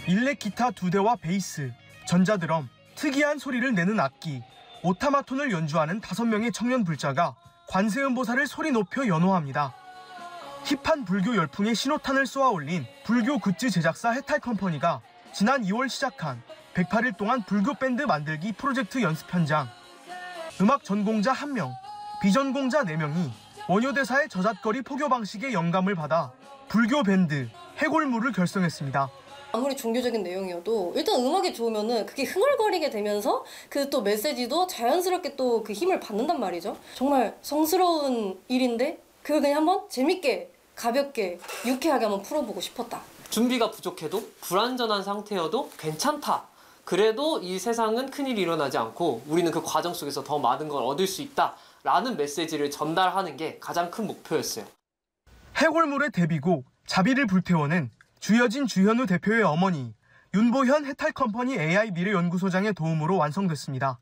일렉 기타 2대와 베이스, 전자드럼, 특이한 소리를 내는 악기, 오타마톤을 연주하는 5명의 청년 불자가 관세음보살을 소리 높여 연호합니다. 힙한 불교 열풍에 신호탄을 쏘아 올린 불교 굿즈 제작사 해탈컴퍼니가 지난 2월 시작한 108일 동안 불교 밴드 만들기 프로젝트 연습 현장. 음악 전공자 1명, 비전공자 4명이 원효대사의 저잣거리 포교 방식의 영감을 받아 불교 밴드 해골무를 결성했습니다. 아무리 종교적인 내용이어도 일단 음악이 좋으면은 그게 흥얼거리게 되면서 그 또 메시지도 자연스럽게 또 그 힘을 받는단 말이죠. 정말 성스러운 일인데 그걸 그냥 한번 재밌게 가볍게 유쾌하게 한번 풀어보고 싶었다. 준비가 부족해도 불완전한 상태여도 괜찮다. 그래도 이 세상은 큰일이 일어나지 않고 우리는 그 과정 속에서 더 많은 걸 얻을 수 있다라는 메시지를 전달하는 게 가장 큰 목표였어요. 해골물의 데뷔곡 자비를 불태워는 주여진 주현우 대표의 어머니 윤보현 해탈컴퍼니 AI 미래연구소장의 도움으로 완성됐습니다.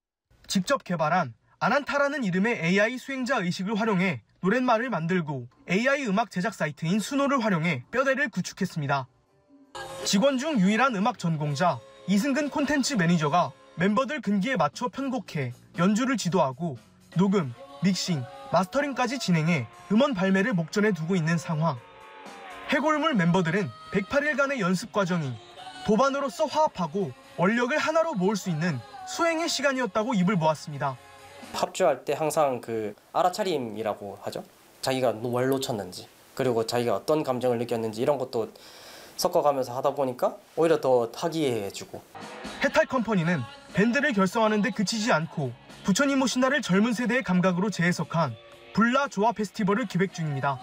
직접 개발한 아난타라는 이름의 AI 수행자 의식을 활용해 노랫말을 만들고 AI 음악 제작 사이트인 수노를 활용해 뼈대를 구축했습니다. 직원 중 유일한 음악 전공자 이승근 콘텐츠 매니저가 멤버들 근기에 맞춰 편곡해 연주를 지도하고 녹음, 믹싱, 마스터링까지 진행해 음원 발매를 목전에 두고 있는 상황. 해골물 멤버들은 108일간의 연습 과정이 도반으로서 화합하고 원력을 하나로 모을 수 있는 수행의 시간이었다고 입을 모았습니다. 합주할 때 항상 그 알아차림이라고 하죠. 자기가 뭘 놓쳤는지 그리고 자기가 어떤 감정을 느꼈는지 이런 것도 섞어가면서 하다 보니까 오히려 더 화기애애해지고. 해탈컴퍼니는 밴드를 결성하는 데 그치지 않고 부처님 오신 날을 젊은 세대의 감각으로 재해석한 불라 조화 페스티벌을 기획 중입니다.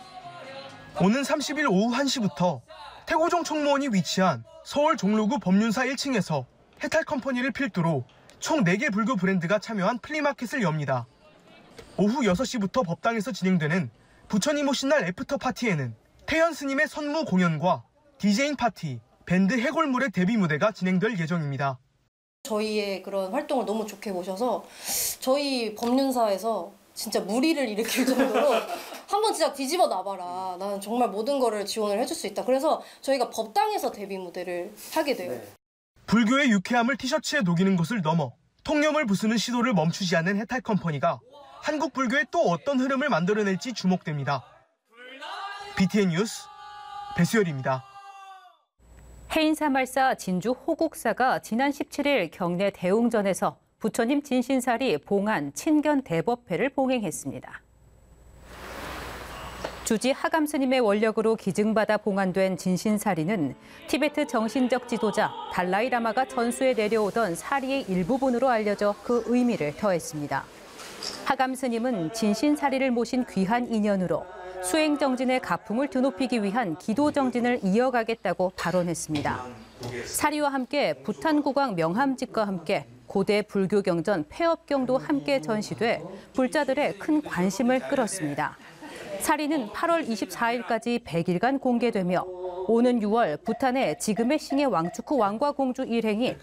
오는 30일 오후 1시부터 태고종 총무원이 위치한 서울 종로구 법륜사 1층에서 해탈컴퍼니를 필두로 총 4개 불교 브랜드가 참여한 플리마켓을 엽니다. 오후 6시부터 법당에서 진행되는 부처님 오신 날 애프터 파티에는 태연 스님의 선무 공연과 디제잉 파티, 밴드 해골물의 데뷔 무대가 진행될 예정입니다. 저희의 그런 활동을 너무 좋게 보셔서 저희 법륜사에서 진짜 무리를 일으킬 정도로 한번 진짜 뒤집어 놔봐라. 나는 정말 모든 거를 지원을 해줄 수 있다. 그래서 저희가 법당에서 데뷔 무대를 하게 돼요. 불교의 유쾌함을 티셔츠에 녹이는 것을 넘어 통념을 부수는 시도를 멈추지 않는 해탈컴퍼니가 한국 불교에 또 어떤 흐름을 만들어낼지 주목됩니다. BTN 뉴스 배수열입니다. 해인사말사 진주 호국사가 지난 17일 경내 대웅전에서 부처님 진신사리 봉안 친견 대법회를 봉행했습니다. 주지 하감 스님의 원력으로 기증받아 봉안된 진신사리는 티베트 정신적 지도자 달라이 라마가 전수에 내려오던 사리의 일부분으로 알려져 그 의미를 더했습니다. 하감 스님은 진신사리를 모신 귀한 인연으로 수행 정진의 가풍을 드높이기 위한 기도 정진을 이어가겠다고 발언했습니다. 사리와 함께 부탄 국왕 명함직과 함께 고대 불교 경전 폐업경도 함께 전시돼 불자들의 큰 관심을 끌었습니다. 사리는 8월 24일까지 100일간 공개되며 오는 6월 부탄의 지금의 싱의 왕축후 왕과 공주 일행이